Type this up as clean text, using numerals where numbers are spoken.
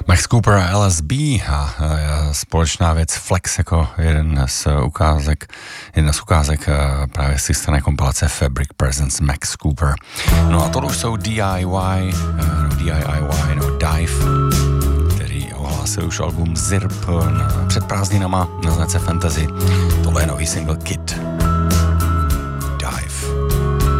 Max Cooper a LSB a společná věc Flex jako jedna z ukázek právě z strany kompilace Fabric Presence Max Cooper. No a tohle už jsou DIY, Dive, který ohlásil už album Zirp před prázdninama na značce Fantasy. Tohle je nový single Kid.